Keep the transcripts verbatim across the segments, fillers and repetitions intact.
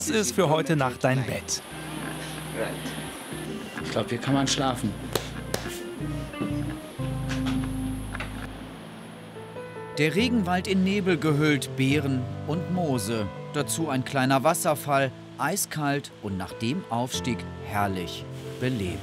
Das ist für heute Nacht dein Bett. Ich glaube, hier kann man schlafen. Der Regenwald in Nebel gehüllt, Beeren und Moose. Dazu ein kleiner Wasserfall, eiskalt und nach dem Aufstieg herrlich belebend.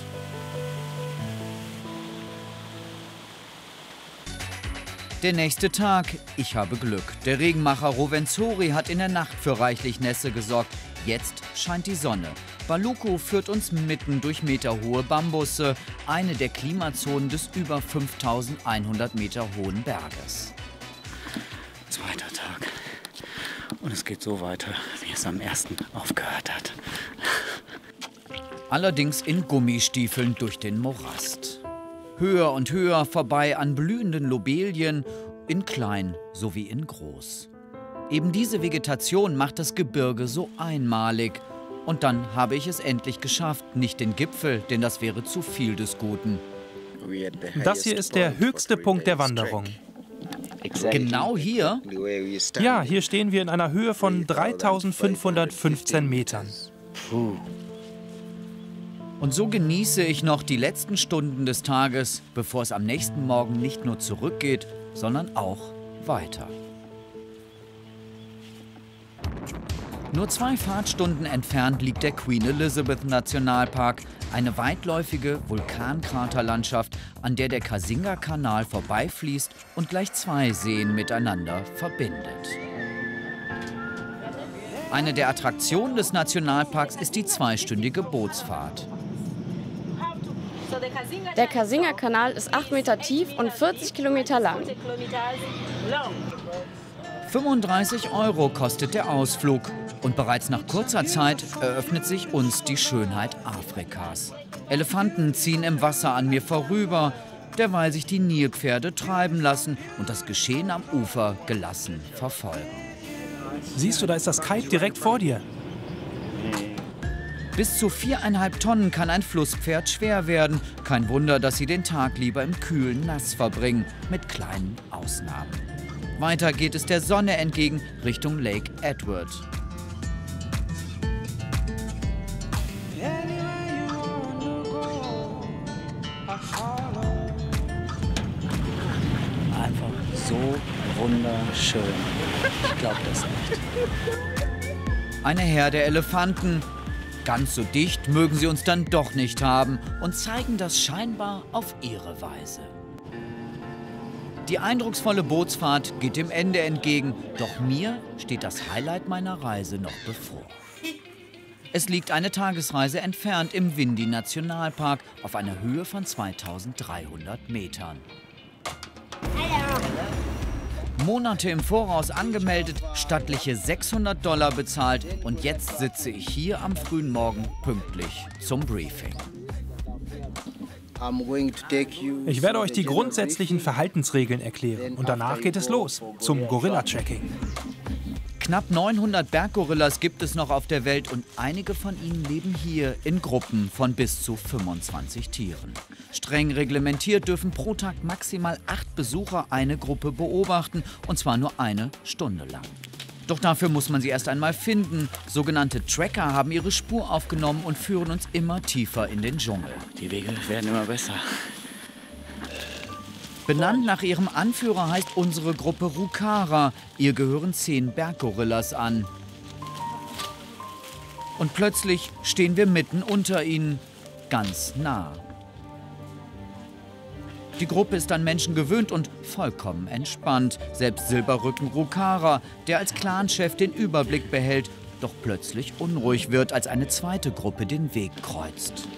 Der nächste Tag, ich habe Glück. Der Regenmacher Rovenzori hat in der Nacht für reichlich Nässe gesorgt. Jetzt scheint die Sonne. Baluku führt uns mitten durch meterhohe Bambusse, eine der Klimazonen des über fünftausendeinhundert Meter hohen Berges. Zweiter Tag. Und es geht so weiter, wie es am ersten aufgehört hat. Allerdings in Gummistiefeln durch den Morast. Höher und höher vorbei an blühenden Lobelien, in klein sowie in groß. Eben diese Vegetation macht das Gebirge so einmalig. Und dann habe ich es endlich geschafft, nicht den Gipfel, denn das wäre zu viel des Guten. Das hier ist der höchste Punkt der Wanderung. Genau hier? Ja, hier stehen wir in einer Höhe von dreitausendfünfhundertfünfzehn Metern. Puh. Und so genieße ich noch die letzten Stunden des Tages, bevor es am nächsten Morgen nicht nur zurückgeht, sondern auch weiter. Nur zwei Fahrtstunden entfernt liegt der Queen Elizabeth Nationalpark, eine weitläufige Vulkankraterlandschaft, an der der Kasinga-Kanal vorbeifließt und gleich zwei Seen miteinander verbindet. Eine der Attraktionen des Nationalparks ist die zweistündige Bootsfahrt. Der Kasinga-Kanal ist acht Meter tief und vierzig Kilometer lang. fünfunddreißig Euro kostet der Ausflug. Und bereits nach kurzer Zeit eröffnet sich uns die Schönheit Afrikas. Elefanten ziehen im Wasser an mir vorüber, derweil sich die Nilpferde treiben lassen und das Geschehen am Ufer gelassen verfolgen. Siehst du, da ist das Kite direkt vor dir. Bis zu viereinhalb Tonnen kann ein Flusspferd schwer werden. Kein Wunder, dass sie den Tag lieber im kühlen Nass verbringen, mit kleinen Ausnahmen. Weiter geht es der Sonne entgegen Richtung Lake Edward. Einfach so wunderschön. Ich glaube das nicht. Eine Herde Elefanten. Ganz so dicht mögen sie uns dann doch nicht haben und zeigen das scheinbar auf ihre Weise. Die eindrucksvolle Bootsfahrt geht dem Ende entgegen, doch mir steht das Highlight meiner Reise noch bevor. Es liegt eine Tagesreise entfernt im Windy-Nationalpark auf einer Höhe von zweitausenddreihundert Metern. Monate im Voraus angemeldet, stattliche sechshundert Dollar bezahlt und jetzt sitze ich hier am frühen Morgen pünktlich zum Briefing. Ich werde euch die grundsätzlichen Verhaltensregeln erklären und danach geht es los zum Gorilla-Tracking. Knapp neunhundert Berggorillas gibt es noch auf der Welt und einige von ihnen leben hier in Gruppen von bis zu fünfundzwanzig Tieren. Streng reglementiert dürfen pro Tag maximal acht Besucher eine Gruppe beobachten und zwar nur eine Stunde lang. Doch dafür muss man sie erst einmal finden. Sogenannte Tracker haben ihre Spur aufgenommen und führen uns immer tiefer in den Dschungel. Die Wege werden immer besser. Benannt nach ihrem Anführer heißt unsere Gruppe Rukara. Ihr gehören zehn Berggorillas an. Und plötzlich stehen wir mitten unter ihnen, ganz nah. Die Gruppe ist an Menschen gewöhnt und vollkommen entspannt. Selbst Silberrücken Rukara, der als Clanchef den Überblick behält, doch plötzlich unruhig wird, als eine zweite Gruppe den Weg kreuzt.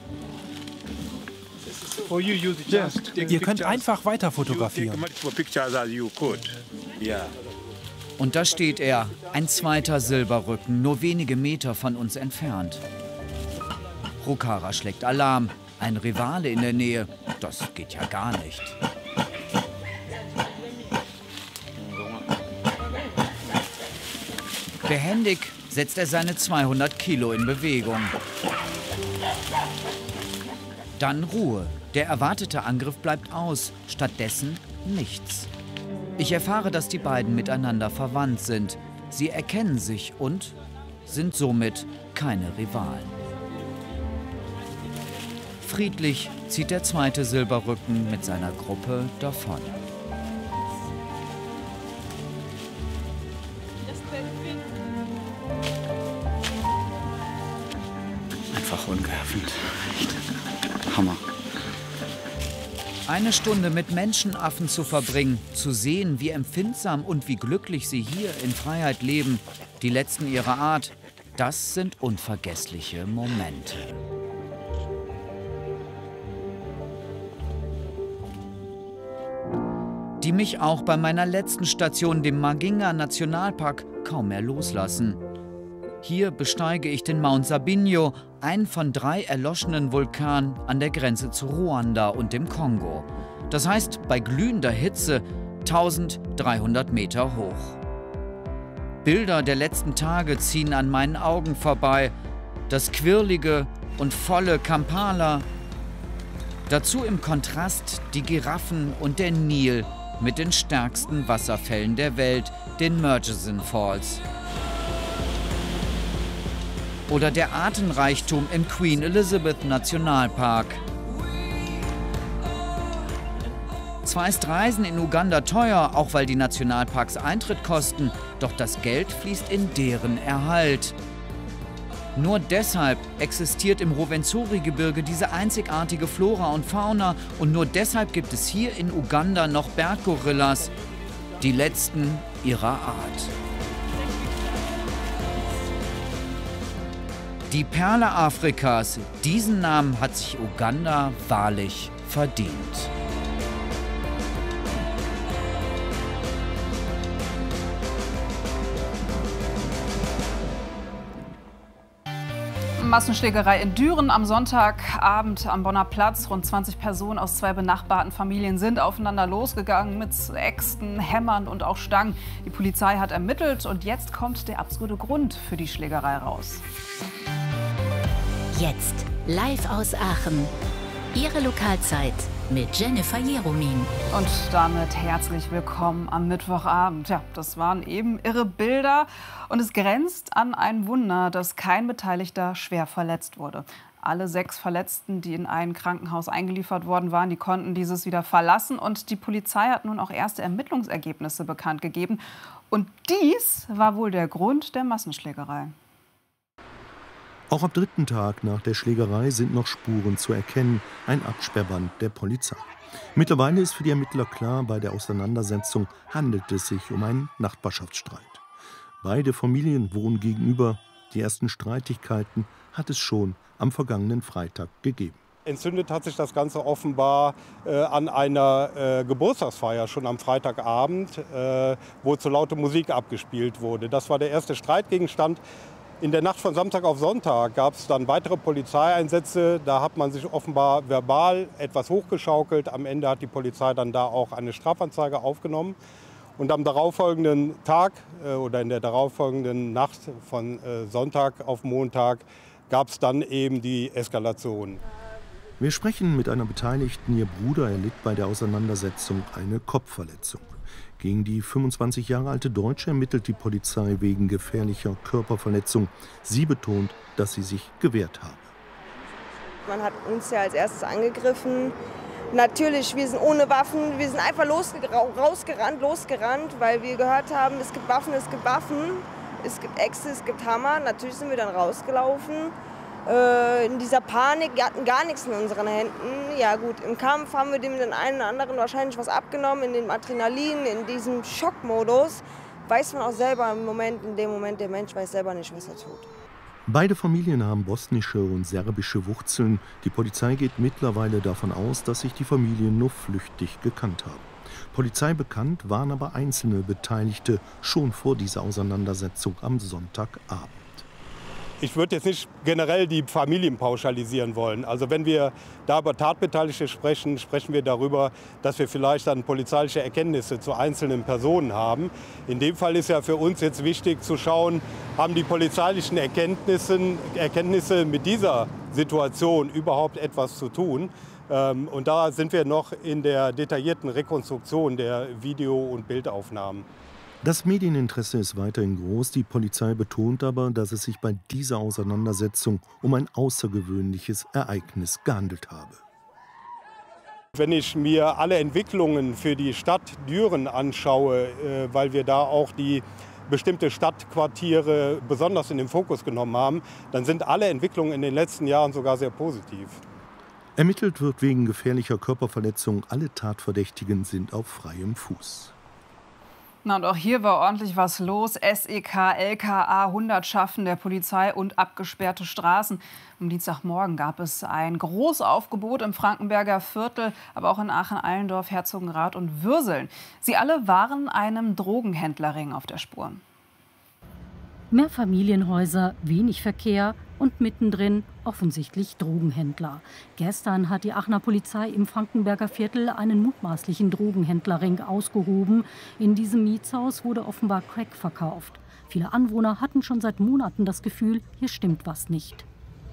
Ihr könnt einfach weiter fotografieren. Und da steht er, ein zweiter Silberrücken, nur wenige Meter von uns entfernt. Rukara schlägt Alarm. Ein Rivale in der Nähe, das geht ja gar nicht. Behändig setzt er seine zweihundert Kilo in Bewegung. Dann Ruhe. Der erwartete Angriff bleibt aus, stattdessen nichts. Ich erfahre, dass die beiden miteinander verwandt sind. Sie erkennen sich und sind somit keine Rivalen. Friedlich zieht der zweite Silberrücken mit seiner Gruppe davon. Einfach ungeöffnet. Echt Hammer. Eine Stunde mit Menschenaffen zu verbringen, zu sehen, wie empfindsam und wie glücklich sie hier in Freiheit leben, die letzten ihrer Art, das sind unvergessliche Momente. Die mich auch bei meiner letzten Station, dem Maginga Nationalpark, kaum mehr loslassen. Hier besteige ich den Mount Sabinyo, einen von drei erloschenen Vulkanen an der Grenze zu Ruanda und dem Kongo. Das heißt, bei glühender Hitze tausenddreihundert Meter hoch. Bilder der letzten Tage ziehen an meinen Augen vorbei. Das quirlige und volle Kampala. Dazu im Kontrast die Giraffen und der Nil mit den stärksten Wasserfällen der Welt, den Murchison Falls. Oder der Artenreichtum im Queen Elizabeth Nationalpark. Zwar ist Reisen in Uganda teuer, auch weil die Nationalparks Eintritt kosten, doch das Geld fließt in deren Erhalt. Nur deshalb existiert im Rwenzori-Gebirge diese einzigartige Flora und Fauna und nur deshalb gibt es hier in Uganda noch Berggorillas, die letzten ihrer Art. Die Perle Afrikas, diesen Namen hat sich Uganda wahrlich verdient. Massenschlägerei in Düren am Sonntagabend am Bonner Platz. Rund zwanzig Personen aus zwei benachbarten Familien sind aufeinander losgegangen mit Äxten, Hämmern und auch Stangen. Die Polizei hat ermittelt und jetzt kommt der absurde Grund für die Schlägerei raus. Jetzt live aus Aachen. Ihre Lokalzeit mit Jennifer Jeromin. Und damit herzlich willkommen am Mittwochabend. Ja, das waren eben irre Bilder und es grenzt an ein Wunder, dass kein Beteiligter schwer verletzt wurde. Alle sechs Verletzten, die in ein Krankenhaus eingeliefert worden waren, die konnten dieses wieder verlassen und die Polizei hat nun auch erste Ermittlungsergebnisse bekannt gegeben. Und dies war wohl der Grund der Massenschlägerei. Auch am dritten Tag nach der Schlägerei sind noch Spuren zu erkennen, ein Absperrband der Polizei. Mittlerweile ist für die Ermittler klar, bei der Auseinandersetzung handelt es sich um einen Nachbarschaftsstreit. Beide Familien wohnen gegenüber. Die ersten Streitigkeiten hat es schon am vergangenen Freitag gegeben. Entzündet hat sich das Ganze offenbar äh, an einer äh, Geburtstagsfeier schon am Freitagabend, äh, wo zu laute Musik abgespielt wurde. Das war der erste Streitgegenstand. In der Nacht von Samstag auf Sonntag gab es dann weitere Polizeieinsätze. Da hat man sich offenbar verbal etwas hochgeschaukelt. Am Ende hat die Polizei dann da auch eine Strafanzeige aufgenommen. Und am darauffolgenden Tag äh, oder in der darauffolgenden Nacht von äh, Sonntag auf Montag gab es dann eben die Eskalation. Wir sprechen mit einer Beteiligten. Ihr Bruder erlitt bei der Auseinandersetzung eine Kopfverletzung. Gegen die fünfundzwanzig Jahre alte Deutsche ermittelt die Polizei wegen gefährlicher Körperverletzung. Sie betont, dass sie sich gewehrt habe. Man hat uns ja als erstes angegriffen. Natürlich, wir sind ohne Waffen, wir sind einfach rausgerannt, losgerannt, weil wir gehört haben, es gibt Waffen, es gibt Waffen, es gibt Äxte, es gibt Hammer. Natürlich sind wir dann rausgelaufen. Äh, in dieser Panik, wir hatten gar nichts in unseren Händen. Ja gut, im Kampf haben wir dem den einen oder anderen wahrscheinlich was abgenommen, in dem Adrenalin, in diesem Schockmodus. Weiß man auch selber im Moment, in dem Moment, der Mensch weiß selber nicht, was er tut. Beide Familien haben bosnische und serbische Wurzeln. Die Polizei geht mittlerweile davon aus, dass sich die Familien nur flüchtig gekannt haben. Polizei bekannt waren aber einzelne Beteiligte schon vor dieser Auseinandersetzung am Sonntagabend. Ich würde jetzt nicht generell die Familien pauschalisieren wollen. Also wenn wir da über Tatbeteiligte sprechen, sprechen wir darüber, dass wir vielleicht dann polizeiliche Erkenntnisse zu einzelnen Personen haben. In dem Fall ist ja für uns jetzt wichtig zu schauen, haben die polizeilichen Erkenntnisse, Erkenntnisse mit dieser Situation überhaupt etwas zu tun. Und da sind wir noch in der detaillierten Rekonstruktion der Video- und Bildaufnahmen. Das Medieninteresse ist weiterhin groß. Die Polizei betont aber, dass es sich bei dieser Auseinandersetzung um ein außergewöhnliches Ereignis gehandelt habe. Wenn ich mir alle Entwicklungen für die Stadt Düren anschaue, äh, weil wir da auch die bestimmte Stadtquartiere besonders in den Fokus genommen haben, dann sind alle Entwicklungen in den letzten Jahren sogar sehr positiv. Ermittelt wird wegen gefährlicher Körperverletzung. Alle Tatverdächtigen sind auf freiem Fuß. Na, und auch hier war ordentlich was los. S E K, L K A, Hundertschaften der Polizei und abgesperrte Straßen. Am Dienstagmorgen gab es ein Großaufgebot im Frankenberger Viertel, aber auch in Aachen-Allendorf, Herzogenrath und Würseln. Sie alle waren einem Drogenhändlerring auf der Spur. Mehrfamilienhäuser, wenig Verkehr und mittendrin offensichtlich Drogenhändler. Gestern hat die Aachener Polizei im Frankenberger Viertel einen mutmaßlichen Drogenhändlerring ausgehoben. In diesem Mietshaus wurde offenbar Crack verkauft. Viele Anwohner hatten schon seit Monaten das Gefühl, hier stimmt was nicht.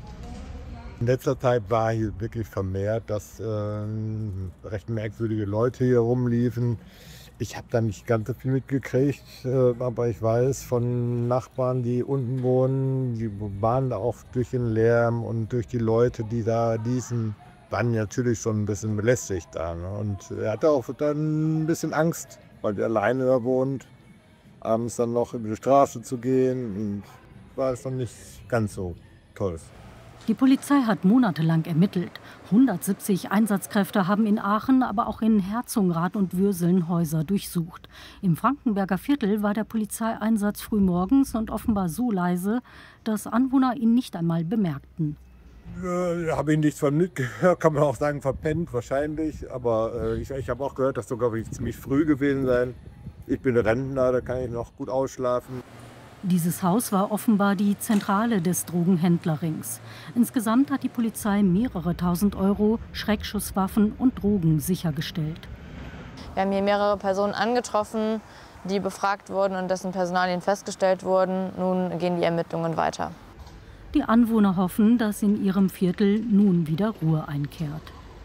In letzter Zeit war hier wirklich vermehrt, dass äh, recht merkwürdige Leute hier rumliefen. Ich habe da nicht ganz so viel mitgekriegt, äh, aber ich weiß von Nachbarn, die unten wohnen, die waren da auch durch den Lärm und durch die Leute, die da ließen, waren natürlich schon ein bisschen belästigt da. Ne? Und er hatte auch dann ein bisschen Angst, weil er alleine da wohnt, abends dann noch über die Straße zu gehen. Und war es dann nicht ganz so toll. Die Polizei hat monatelang ermittelt. hundertsiebzig Einsatzkräfte haben in Aachen, aber auch in Herzogenrath und Würseln Häuser durchsucht. Im Frankenberger Viertel war der Polizeieinsatz frühmorgens und offenbar so leise, dass Anwohner ihn nicht einmal bemerkten. Äh, habe ich nichts von mitgehört, kann man auch sagen, verpennt wahrscheinlich. Aber äh, ich, ich habe auch gehört, dass sogar ziemlich früh gewesen sein. Ich bin Rentner, da kann ich noch gut ausschlafen. Dieses Haus war offenbar die Zentrale des Drogenhändlerrings. Insgesamt hat die Polizei mehrere tausend Euro, Schreckschusswaffen und Drogen sichergestellt. Wir haben hier mehrere Personen angetroffen, die befragt wurden und dessen Personalien festgestellt wurden. Nun gehen die Ermittlungen weiter. Die Anwohner hoffen, dass in ihrem Viertel nun wieder Ruhe einkehrt.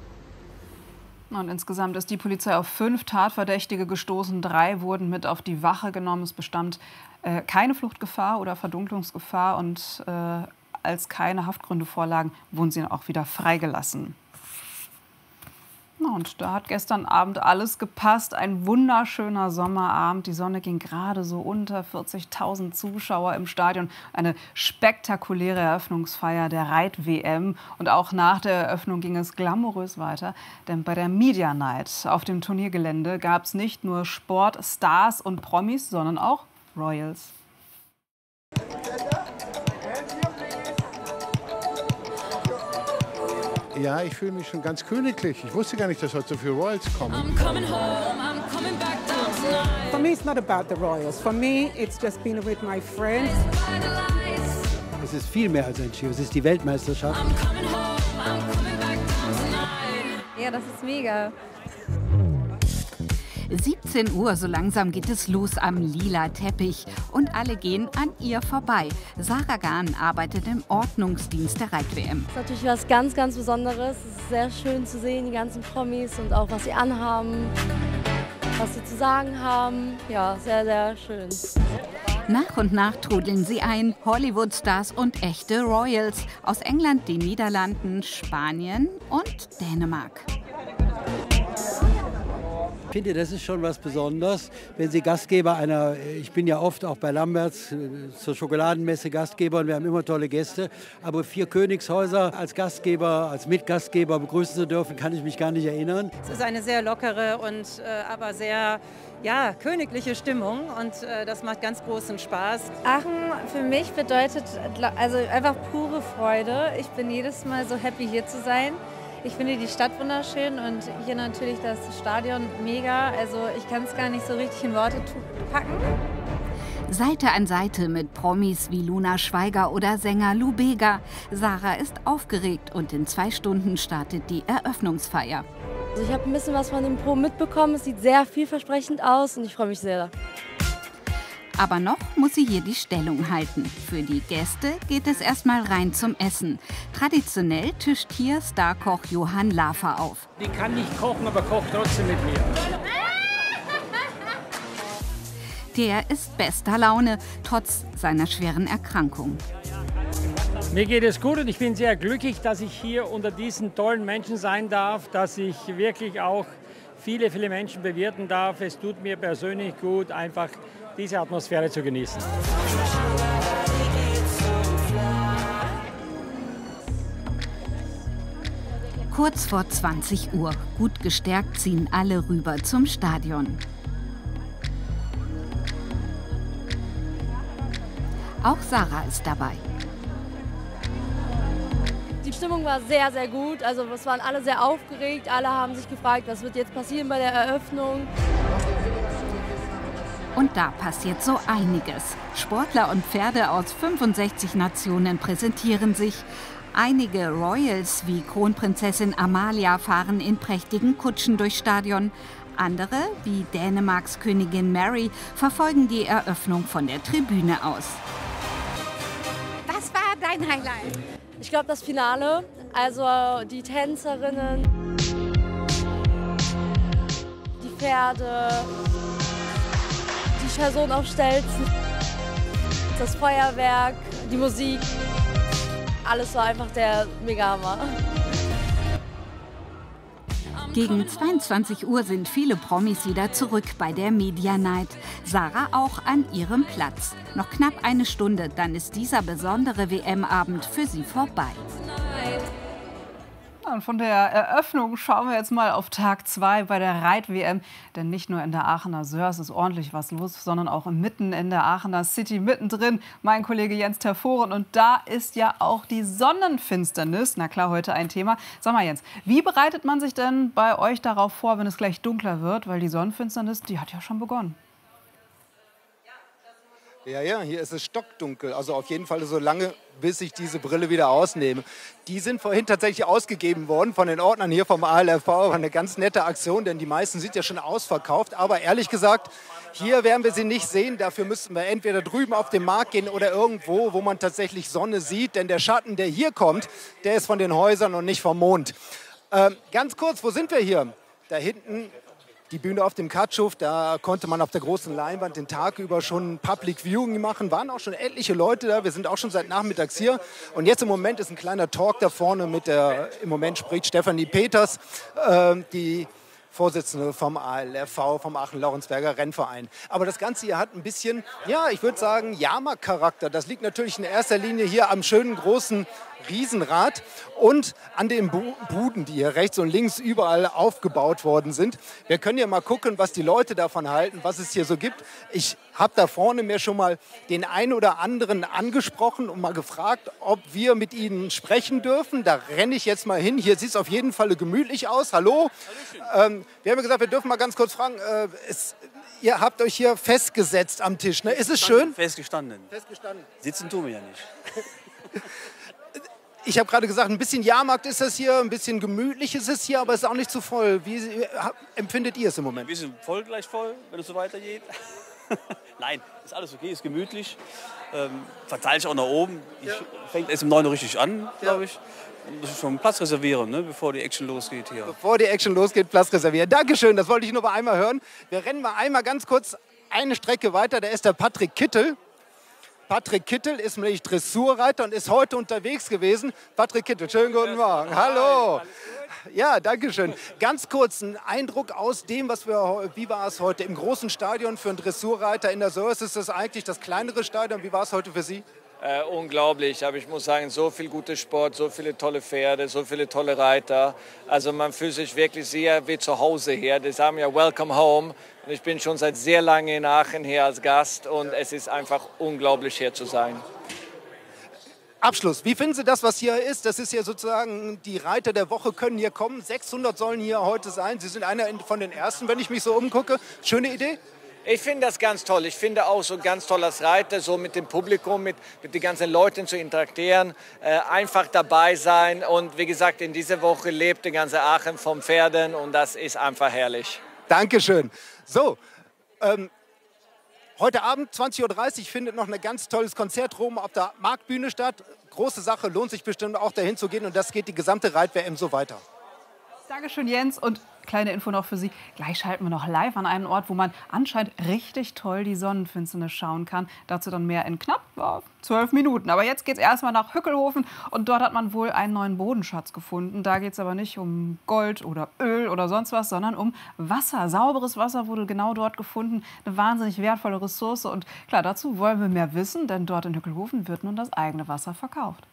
Und insgesamt ist die Polizei auf fünf Tatverdächtige gestoßen. Drei wurden mit auf die Wache genommen. Es bestand äh, keine Fluchtgefahr oder Verdunklungsgefahr. Und äh, als keine Haftgründe vorlagen, wurden sie auch wieder freigelassen. Na, und da hat gestern Abend alles gepasst. Ein wunderschöner Sommerabend. Die Sonne ging gerade so unter, vierzigtausend Zuschauer im Stadion. Eine spektakuläre Eröffnungsfeier der Reit-W M. Und auch nach der Eröffnung ging es glamourös weiter. Denn bei der Media Night auf dem Turniergelände gab es nicht nur Sport, Stars und Promis, sondern auch Royals. Ja, ich fühle mich schon ganz königlich. Ich wusste gar nicht, dass heute so viele Royals kommen. For me, it's not about the Royals. For me, it's just being with my friends. Es ist viel mehr als ein Ski. Es ist die Weltmeisterschaft. Ja, das ist mega. siebzehn Uhr, so langsam geht es los am lila Teppich und alle gehen an ihr vorbei. Sarah Gahn arbeitet im Ordnungsdienst der Reit-W M. Das ist natürlich was ganz, ganz Besonderes. Es ist sehr schön zu sehen, die ganzen Promis und auch was sie anhaben, was sie zu sagen haben. Ja, sehr, sehr schön. Nach und nach trudeln sie ein, Hollywood-Stars und echte Royals aus England, den Niederlanden, Spanien und Dänemark. Ich finde, das ist schon was Besonderes, wenn Sie Gastgeber einer, ich bin ja oft auch bei Lamberts zur Schokoladenmesse Gastgeber und wir haben immer tolle Gäste, aber vier Königshäuser als Gastgeber, als Mitgastgeber begrüßen zu dürfen, kann ich mich gar nicht erinnern. Es ist eine sehr lockere und äh, aber sehr ja, königliche Stimmung und äh, das macht ganz großen Spaß. Aachen für mich bedeutet also einfach pure Freude. Ich bin jedes Mal so happy, hier zu sein. Ich finde die Stadt wunderschön und hier natürlich das Stadion mega. Also ich kann es gar nicht so richtig in Worte packen. Seite an Seite mit Promis wie Luna Schweiger oder Sänger Lou Bega. Sarah ist aufgeregt und in zwei Stunden startet die Eröffnungsfeier. Also ich habe ein bisschen was von dem Pro mitbekommen. Es sieht sehr vielversprechend aus und ich freue mich sehr. Aber noch muss sie hier die Stellung halten. Für die Gäste geht es erstmal rein zum Essen. Traditionell tischt hier Starkoch Johann Lafer auf. Die kann nicht kochen, aber kocht trotzdem mit mir. Der ist bester Laune, trotz seiner schweren Erkrankung. Mir geht es gut und ich bin sehr glücklich, dass ich hier unter diesen tollen Menschen sein darf, dass ich wirklich auch viele, viele Menschen bewirten darf. Es tut mir persönlich gut, einfach diese Atmosphäre zu genießen. Kurz vor zwanzig Uhr, gut gestärkt, ziehen alle rüber zum Stadion. Auch Sarah ist dabei. Die Stimmung war sehr, sehr gut. Also es waren alle sehr aufgeregt. Alle haben sich gefragt, was wird jetzt passieren bei der Eröffnung. Und da passiert so einiges. Sportler und Pferde aus fünfundsechzig Nationen präsentieren sich. Einige Royals wie Kronprinzessin Amalia fahren in prächtigen Kutschen durchs Stadion. Andere, wie Dänemarks Königin Mary, verfolgen die Eröffnung von der Tribüne aus. Was war dein Highlight? Ich glaube, das Finale. Also die Tänzerinnen, die Pferde, die Person auf Stelzen, das Feuerwerk, die Musik. Alles war einfach der Mega-Hammer. Gegen zweiundzwanzig Uhr sind viele Promis wieder zurück bei der Media Night. Sarah auch an ihrem Platz. Noch knapp eine Stunde, dann ist dieser besondere W M-Abend für sie vorbei. Und von der Eröffnung schauen wir jetzt mal auf Tag zwei bei der Reit-W M. Denn nicht nur in der Aachener Sörs ist ordentlich was los, sondern auch mitten in der Aachener City, mittendrin mein Kollege Jens Terforen. Und da ist ja auch die Sonnenfinsternis. Na klar, heute ein Thema. Sag mal Jens, wie bereitet man sich denn bei euch darauf vor, wenn es gleich dunkler wird? Weil die Sonnenfinsternis, die hat ja schon begonnen. Ja, ja, hier ist es stockdunkel. Also auf jeden Fall so lange, bis ich diese Brille wieder ausnehme. Die sind vorhin tatsächlich ausgegeben worden von den Ordnern hier vom A L R V. War eine ganz nette Aktion, denn die meisten sind ja schon ausverkauft. Aber ehrlich gesagt, hier werden wir sie nicht sehen. Dafür müssten wir entweder drüben auf den Markt gehen oder irgendwo, wo man tatsächlich Sonne sieht. Denn der Schatten, der hier kommt, der ist von den Häusern und nicht vom Mond. Ähm, ganz kurz, wo sind wir hier? Da hinten die Bühne auf dem Katschuf, da konnte man auf der großen Leinwand den Tag über schon Public Viewing machen. Waren auch schon etliche Leute da. Wir sind auch schon seit nachmittags hier. Und jetzt im Moment ist ein kleiner Talk da vorne mit der, im Moment spricht Stefanie Peters, äh, die Vorsitzende vom A L R V, vom Aachen-Laurenzberger Rennverein. Aber das Ganze hier hat ein bisschen, ja, ich würde sagen, Jahrmarktcharakter. Das liegt natürlich in erster Linie hier am schönen großen Riesenrad und an den Buden, die hier rechts und links überall aufgebaut worden sind. Wir können ja mal gucken, was die Leute davon halten, was es hier so gibt. Ich habe da vorne mir schon mal den einen oder anderen angesprochen und mal gefragt, ob wir mit ihnen sprechen dürfen. Da renne ich jetzt mal hin. Hier sieht es auf jeden Fall gemütlich aus. Hallo. Ähm, wir haben gesagt, wir dürfen mal ganz kurz fragen. Äh, es, ihr habt euch hier festgesetzt am Tisch. Ne? Ist es schön? Festgestanden. Festgestanden. Sitzen tun wir ja nicht. Ich habe gerade gesagt, ein bisschen Jahrmarkt ist das hier, ein bisschen gemütlich ist es hier, aber es ist auch nicht zu voll. Wie empfindet ihr es im Moment? Wir sind voll gleich voll, wenn es so weitergeht. Nein, ist alles okay, ist gemütlich. Ähm, verteilt sich auch nach oben. Ich, ja. Fängt erst um neun Uhr richtig an, glaube ich. Das ist schon Platz reservieren, ne, bevor die Action losgeht hier. Bevor die Action losgeht, Platz reservieren. Dankeschön, das wollte ich nur mal einmal hören. Wir rennen mal einmal ganz kurz eine Strecke weiter. Da ist der Patrick Kittel. Patrick Kittel ist nämlich Dressurreiter und ist heute unterwegs gewesen. Patrick Kittel, schönen guten Morgen. Hallo. Ja, danke schön. Ganz kurz ein Eindruck aus dem, was wir, wie war es heute im großen Stadion für einen Dressurreiter in der Sörs? Ist das eigentlich das kleinere Stadion? Wie war es heute für Sie? Äh, unglaublich, aber ich muss sagen, so viel guter Sport, so viele tolle Pferde, so viele tolle Reiter. Also man fühlt sich wirklich sehr wie zu Hause hier. Die sagen ja Welcome Home. Und ich bin schon seit sehr lange in Aachen hier als Gast und es ist einfach unglaublich hier zu sein. Abschluss. Wie finden Sie das, was hier ist? Das ist ja sozusagen, die Reiter der Woche können hier kommen. sechshundert sollen hier heute sein. Sie sind einer von den Ersten, wenn ich mich so umgucke. Schöne Idee? Ich finde das ganz toll. Ich finde auch so ganz toll als Reiter, so mit dem Publikum, mit, mit den ganzen Leuten zu interagieren, äh, einfach dabei sein. Und wie gesagt, in dieser Woche lebt die ganze Aachen vom Pferden und das ist einfach herrlich. Dankeschön. So, ähm, heute Abend zwanzig Uhr dreißig findet noch ein ganz tolles Konzert rum auf der Marktbühne statt. Große Sache, lohnt sich bestimmt auch dahin zu gehen und das geht die gesamte Reit-W M so weiter. Dankeschön, Jens. Und kleine Info noch für Sie. Gleich schalten wir noch live an einen Ort, wo man anscheinend richtig toll die Sonnenfinsternis schauen kann. Dazu dann mehr in knapp ja, zwölf Minuten. Aber jetzt geht es erstmal nach Hückelhofen und dort hat man wohl einen neuen Bodenschatz gefunden. Da geht es aber nicht um Gold oder Öl oder sonst was, sondern um Wasser. Sauberes Wasser wurde genau dort gefunden. Eine wahnsinnig wertvolle Ressource. Und klar, dazu wollen wir mehr wissen, denn dort in Hückelhofen wird nun das eigene Wasser verkauft.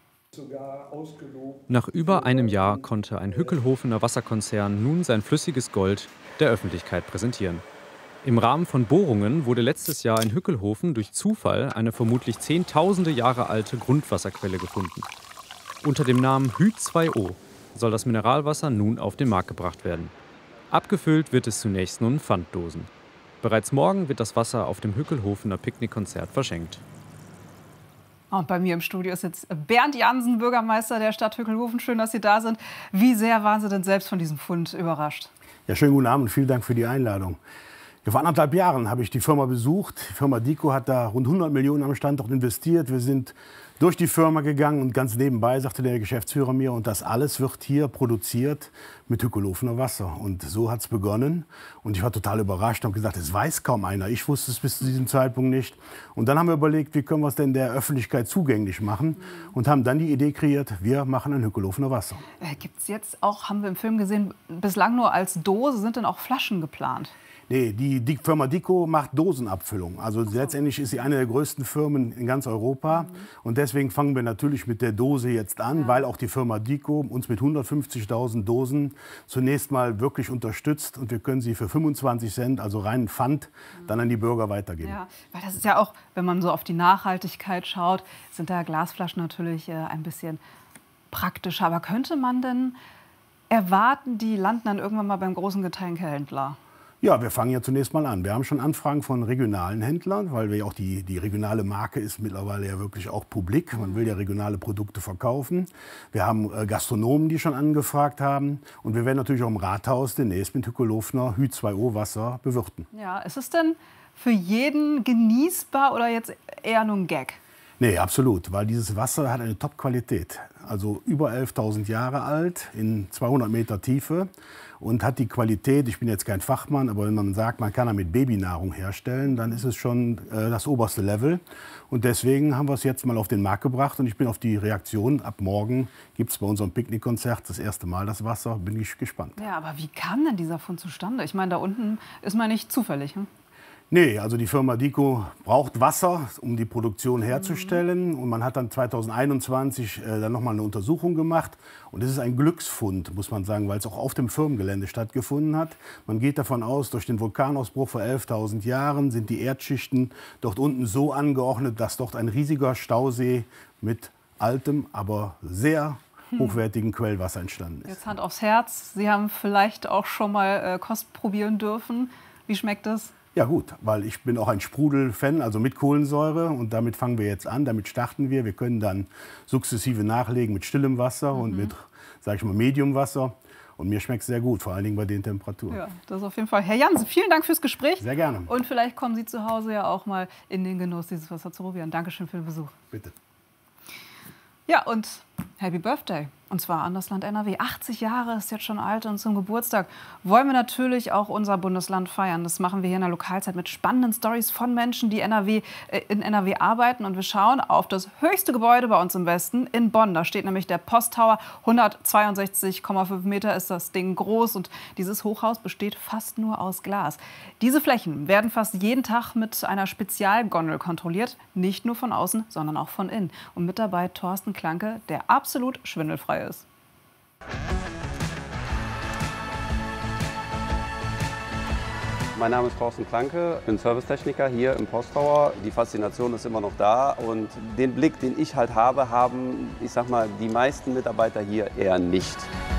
Nach über einem Jahr konnte ein Hückelhofener Wasserkonzern nun sein flüssiges Gold der Öffentlichkeit präsentieren. Im Rahmen von Bohrungen wurde letztes Jahr in Hückelhofen durch Zufall eine vermutlich zehntausende Jahre alte Grundwasserquelle gefunden. Unter dem Namen Hy zwei O soll das Mineralwasser nun auf den Markt gebracht werden. Abgefüllt wird es zunächst nun in Pfanddosen. Bereits morgen wird das Wasser auf dem Hückelhofener Picknickkonzert verschenkt. Und bei mir im Studio ist jetzt Bernd Jansen, Bürgermeister der Stadt Hückelhofen. Schön, dass Sie da sind. Wie sehr waren Sie denn selbst von diesem Fund überrascht? Ja, schönen guten Abend und vielen Dank für die Einladung. Ja, vor anderthalb Jahren habe ich die Firma besucht. Die Firma Diko hat da rund hundert Millionen am Standort investiert. Wir sind durch die Firma gegangen und ganz nebenbei sagte der Geschäftsführer mir, und das alles wird hier produziert mit Hückelhofener Wasser. Und so hat es begonnen. Und ich war total überrascht und habe gesagt, es weiß kaum einer. Ich wusste es bis zu diesem Zeitpunkt nicht. Und dann haben wir überlegt, wie können wir es denn der Öffentlichkeit zugänglich machen und haben dann die Idee kreiert, wir machen ein Hückelhofener Wasser. Äh, Gibt es jetzt auch, haben wir im Film gesehen, bislang nur als Dose, sind denn auch Flaschen geplant? Nee, die, die Firma Diko macht Dosenabfüllung. Also letztendlich ist sie eine der größten Firmen in ganz Europa. Mhm. Und deswegen fangen wir natürlich mit der Dose jetzt an, ja. weil auch die Firma Diko uns mit hundertfünfzigtausend Dosen zunächst mal wirklich unterstützt. Und wir können sie für fünfundzwanzig Cent, also reinen Pfand, mhm. dann an die Bürger weitergeben. Ja, weil das ist ja auch, wenn man so auf die Nachhaltigkeit schaut, sind da Glasflaschen natürlich äh, ein bisschen praktischer. Aber könnte man denn erwarten, die landen dann irgendwann mal beim großen Getränkehändler? Ja, wir fangen ja zunächst mal an. Wir haben schon Anfragen von regionalen Händlern, weil wir ja auch die, die regionale Marke ist mittlerweile ja wirklich auch publik. Man will ja regionale Produkte verkaufen. Wir haben äh, Gastronomen, die schon angefragt haben. Und wir werden natürlich auch im Rathaus demnächst mit Hückelhofener Hy zwei O Wasser bewirten. Ja, ist es denn für jeden genießbar oder jetzt eher nur ein Gag? Nee, absolut, weil dieses Wasser hat eine Top-Qualität. Also über elftausend Jahre alt, in zweihundert Meter Tiefe und hat die Qualität, ich bin jetzt kein Fachmann, aber wenn man sagt, man kann damit Babynahrung herstellen, dann ist es schon äh, das oberste Level. Und deswegen haben wir es jetzt mal auf den Markt gebracht und ich bin auf die Reaktion. Ab morgen gibt es bei unserem Picknickkonzert das erste Mal das Wasser, bin ich gespannt. Ja, aber wie kam denn dieser Fund zustande? Ich meine, da unten ist man nicht zufällig, hm? Nee, also die Firma Diko braucht Wasser, um die Produktion herzustellen. Und man hat dann zweitausendeinundzwanzig äh, dann nochmal eine Untersuchung gemacht. Und es ist ein Glücksfund, muss man sagen, weil es auch auf dem Firmengelände stattgefunden hat. Man geht davon aus, durch den Vulkanausbruch vor elftausend Jahren sind die Erdschichten dort unten so angeordnet, dass dort ein riesiger Stausee mit altem, aber sehr hochwertigen Quellwasser entstanden ist. Jetzt Hand aufs Herz, Sie haben vielleicht auch schon mal äh, Kost probieren dürfen. Wie schmeckt es? Ja gut, weil ich bin auch ein Sprudel-Fan, also mit Kohlensäure. Und damit fangen wir jetzt an, damit starten wir. Wir können dann sukzessive nachlegen mit stillem Wasser mhm. und mit, sag ich mal, Mediumwasser. Und mir schmeckt es sehr gut, vor allen Dingen bei den Temperaturen. Ja, das ist auf jeden Fall. Herr Jansen, vielen Dank fürs Gespräch. Sehr gerne. Und vielleicht kommen Sie zu Hause ja auch mal in den Genuss, dieses Wasser zu probieren. Dankeschön für den Besuch. Bitte. Ja, und Happy Birthday. Und zwar an das Land N R W. achtzig Jahre ist jetzt schon alt und zum Geburtstag wollen wir natürlich auch unser Bundesland feiern. Das machen wir hier in der Lokalzeit mit spannenden Storys von Menschen, die N R W, äh, in N R W arbeiten. Und wir schauen auf das höchste Gebäude bei uns im Westen, in Bonn. Da steht nämlich der Posttower. hundertzweiundsechzig Komma fünf Meter ist das Ding groß. Und dieses Hochhaus besteht fast nur aus Glas. Diese Flächen werden fast jeden Tag mit einer Spezialgondel kontrolliert. Nicht nur von außen, sondern auch von innen. Und mit dabei Thorsten Klanke, der absolut schwindelfrei ist. Mein Name ist Thorsten Klanke, ich bin Servicetechniker hier im Posttower. Die Faszination ist immer noch da und den Blick, den ich halt habe, haben, ich sag mal, die meisten Mitarbeiter hier eher nicht.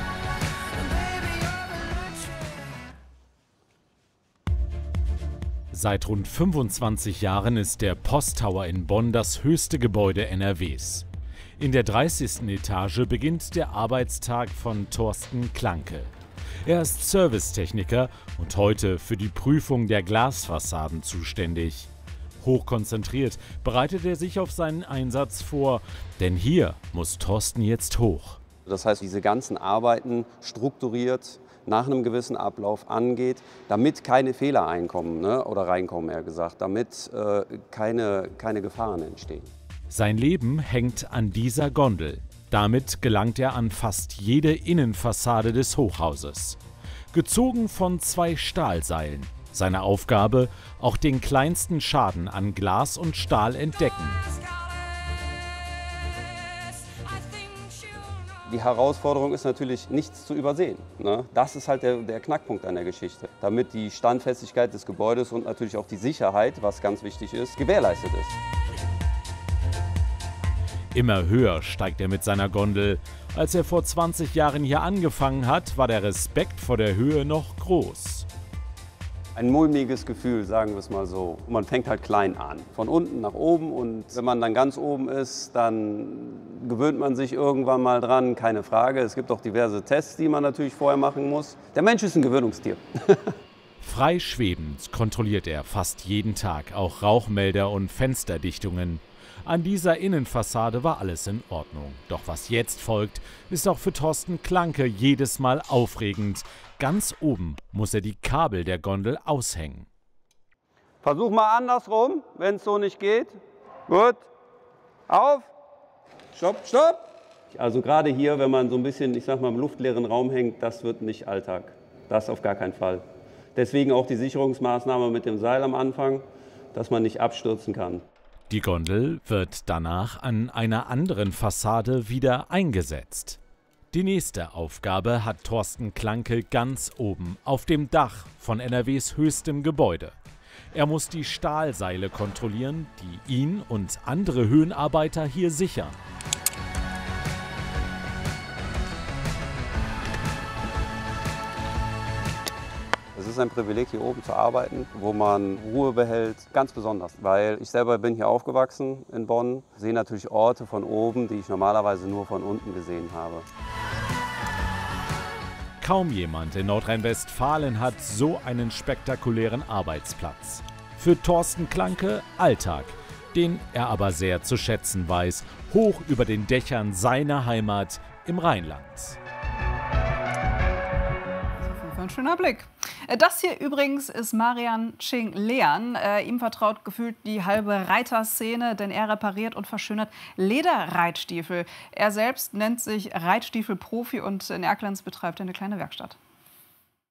Seit rund fünfundzwanzig Jahren ist der Posttower in Bonn das höchste Gebäude N R Ws. In der dreißigsten Etage beginnt der Arbeitstag von Thorsten Klanke. Er ist Servicetechniker und heute für die Prüfung der Glasfassaden zuständig. Hochkonzentriert bereitet er sich auf seinen Einsatz vor, denn hier muss Thorsten jetzt hoch. Das heißt, diese ganzen Arbeiten strukturiert nach einem gewissen Ablauf angeht, damit keine Fehler einkommen, ne? oder reinkommen, eher gesagt, damit äh, keine, keine Gefahren entstehen. Sein Leben hängt an dieser Gondel. Damit gelangt er an fast jede Innenfassade des Hochhauses. Gezogen von zwei Stahlseilen. Seine Aufgabe, auch den kleinsten Schaden an Glas und Stahl entdecken. Die Herausforderung ist natürlich, nichts zu übersehen. Ne? Das ist halt der, der Knackpunkt an der Geschichte. Damit die Standfestigkeit des Gebäudes und natürlich auch die Sicherheit, was ganz wichtig ist, gewährleistet ist. Immer höher steigt er mit seiner Gondel. Als er vor zwanzig Jahren hier angefangen hat, war der Respekt vor der Höhe noch groß. Ein mulmiges Gefühl, sagen wir es mal so. Man fängt halt klein an, von unten nach oben, und wenn man dann ganz oben ist, dann gewöhnt man sich irgendwann mal dran, keine Frage. Es gibt auch diverse Tests, die man natürlich vorher machen muss. Der Mensch ist ein Gewöhnungstier. Frei schwebend kontrolliert er fast jeden Tag auch Rauchmelder und Fensterdichtungen. An dieser Innenfassade war alles in Ordnung. Doch was jetzt folgt, ist auch für Thorsten Klanke jedes Mal aufregend. Ganz oben muss er die Kabel der Gondel aushängen. Versuch mal andersrum, wenn es so nicht geht. Gut. Auf. Stopp, stopp. Also gerade hier, wenn man so ein bisschen, ich sag mal, im luftleeren Raum hängt, das wird nicht Alltag. Das auf gar keinen Fall. Deswegen auch die Sicherungsmaßnahme mit dem Seil am Anfang, dass man nicht abstürzen kann. Die Gondel wird danach an einer anderen Fassade wieder eingesetzt. Die nächste Aufgabe hat Thorsten Klanke ganz oben auf dem Dach von N R Ws höchstem Gebäude. Er muss die Stahlseile kontrollieren, die ihn und andere Höhenarbeiter hier sichern. Es ist ein Privileg, hier oben zu arbeiten, wo man Ruhe behält, ganz besonders. Weil ich selber bin hier aufgewachsen in Bonn, sehe natürlich Orte von oben, die ich normalerweise nur von unten gesehen habe. Kaum jemand in Nordrhein-Westfalen hat so einen spektakulären Arbeitsplatz. Für Thorsten Klanke Alltag, den er aber sehr zu schätzen weiß, hoch über den Dächern seiner Heimat im Rheinland. Ein schöner Blick. Das hier übrigens ist Marian Ching Lean. Äh, ihm vertraut gefühlt die halbe Reiterszene, denn er repariert und verschönert Lederreitstiefel. Er selbst nennt sich Reitstiefelprofi und in Erkelenz betreibt er eine kleine Werkstatt.